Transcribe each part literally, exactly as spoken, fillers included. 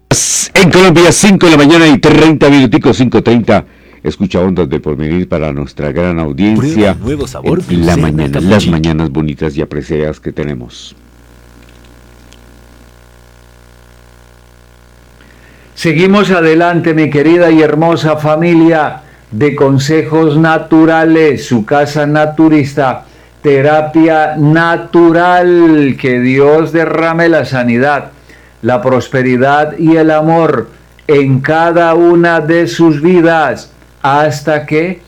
En Colombia, cinco de la mañana y treinta minuticos, cinco treinta. Escucha Ondas de Porvenir para nuestra gran audiencia. Prueba nuevo sabor en la Blue mañana, Zebra las Cappuccino. mañanas bonitas y apreciadas que tenemos. Seguimos adelante, mi querida y hermosa familia de Consejos Naturales, su casa naturista, terapia natural. Que Dios derrame la sanidad, la prosperidad y el amor en cada una de sus vidas hasta que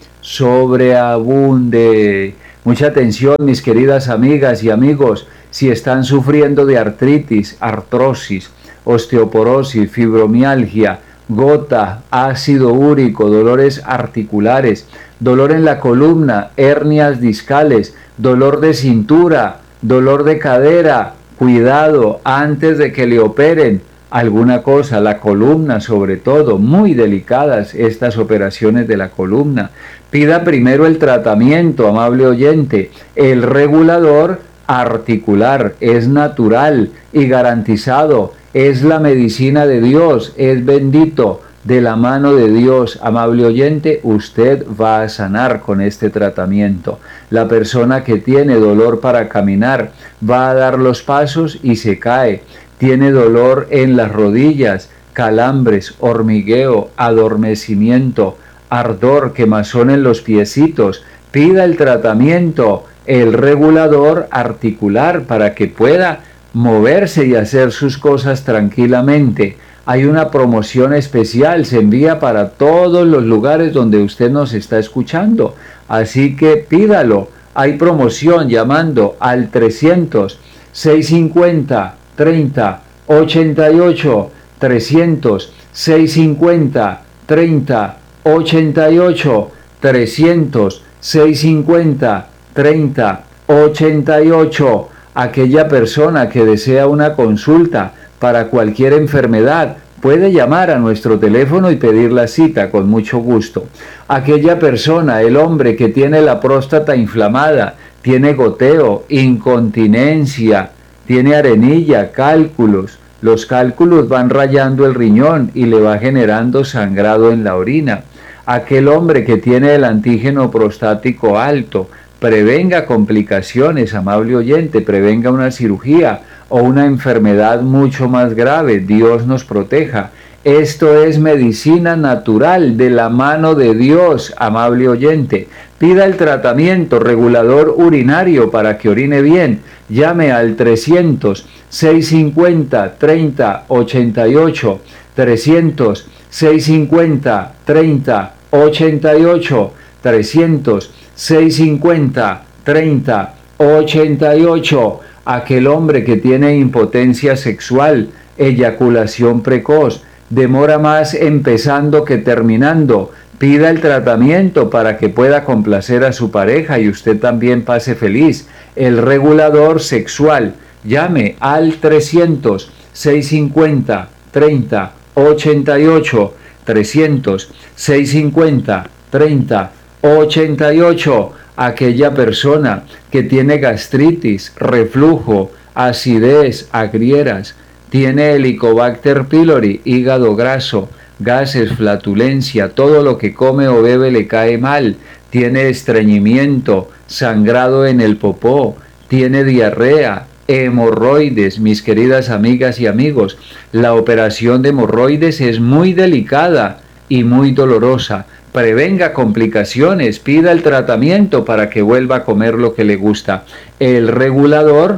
sobreabunde. Mucha atención, mis queridas amigas y amigos, si están sufriendo de artritis, artrosis, osteoporosis, fibromialgia, gota, ácido úrico, dolores articulares, dolor en la columna, hernias discales, dolor de cintura, dolor de cadera, cuidado antes de que le operen alguna cosa, la columna sobre todo, muy delicadas estas operaciones de la columna. Pida primero el tratamiento, amable oyente. El regulador articular es natural y garantizado, es la medicina de Dios, es bendito. De la mano de Dios, amable oyente, usted va a sanar con este tratamiento. La persona que tiene dolor para caminar va a dar los pasos y se cae. Tiene dolor en las rodillas, calambres, hormigueo, adormecimiento, ardor, quemazón en los piecitos. Pida el tratamiento, el regulador articular, para que pueda moverse y hacer sus cosas tranquilamente. Hay una promoción especial, se envía para todos los lugares donde usted nos está escuchando, así que pídalo. Hay promoción llamando al trescientos, seiscientos cincuenta, treinta, ochenta y ocho, trescientos, seiscientos cincuenta, treinta, ochenta y ocho, trescientos, seiscientos cincuenta, treinta, ochenta y ocho. Aquella persona que desea una consulta para cualquier enfermedad puede llamar a nuestro teléfono y pedir la cita con mucho gusto. Aquella persona, el hombre que tiene la próstata inflamada, tiene goteo, incontinencia, tiene arenilla, cálculos. Los cálculos van rayando el riñón y le va generando sangrado en la orina. Aquel hombre que tiene el antígeno prostático alto, prevenga complicaciones, amable oyente, prevenga una cirugía o una enfermedad mucho más grave. Dios nos proteja. Esto es medicina natural de la mano de Dios, amable oyente. Pida el tratamiento regulador urinario para que orine bien. Llame al trescientos, seiscientos cincuenta, treinta, ochenta y ocho, trescientos, seiscientos cincuenta, treinta, ochenta y ocho, trescientos, seiscientos cincuenta, treinta, ochenta y ocho. Aquel hombre que tiene impotencia sexual, eyaculación precoz, demora más empezando que terminando. Pida el tratamiento para que pueda complacer a su pareja y usted también pase feliz. El regulador sexual, llame al trescientos, seiscientos cincuenta, treinta, ochenta y ocho, trescientos, seiscientos cincuenta, treinta, ochenta y ocho. Aquella persona que tiene gastritis, reflujo, acidez, agrieras, tiene Helicobacter pylori, hígado graso, gases, flatulencia, todo lo que come o bebe le cae mal, tiene estreñimiento, sangrado en el popó, tiene diarrea, hemorroides. Mis queridas amigas y amigos, la operación de hemorroides es muy delicada y muy dolorosa. Prevenga complicaciones, pida el tratamiento para que vuelva a comer lo que le gusta. El regulador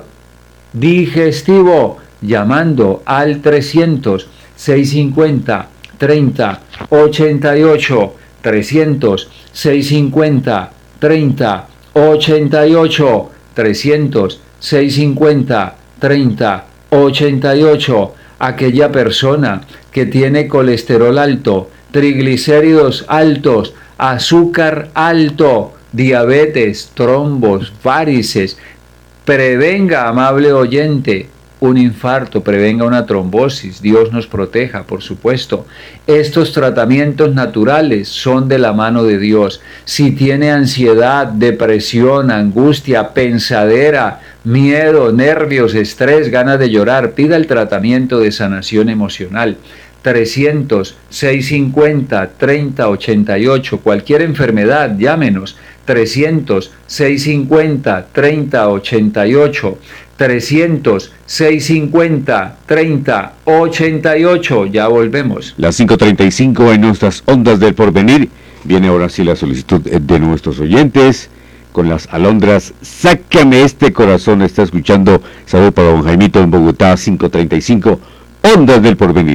digestivo, llamando al trescientos, seiscientos cincuenta, treinta, ochenta y ocho, trescientos, seiscientos cincuenta, treinta, ochenta y ocho, trescientos, seiscientos cincuenta, treinta, ochenta y ocho. Aquella persona que tiene colesterol alto, triglicéridos altos, azúcar alto, diabetes, trombos, varices. Prevenga, amable oyente, un infarto, prevenga una trombosis. Dios nos proteja, por supuesto. Estos tratamientos naturales son de la mano de Dios. Si tiene ansiedad, depresión, angustia, pensadera, miedo, nervios, estrés, ganas de llorar, pida el tratamiento de sanación emocional. trescientos, seiscientos cincuenta, treinta ochenta y ocho. Cualquier enfermedad, llámenos. trescientos, seiscientos cincuenta, treinta ochenta y ocho. trescientos, seiscientos cincuenta, treinta ochenta y ocho. Ya volvemos. Las cinco treinta y cinco en nuestras ondas del porvenir. Viene ahora sí la solicitud de nuestros oyentes con las alondras. Sácame este corazón. Está escuchando. Salud para don Jaimito en Bogotá, cinco treinta y cinco. Ondas del porvenir.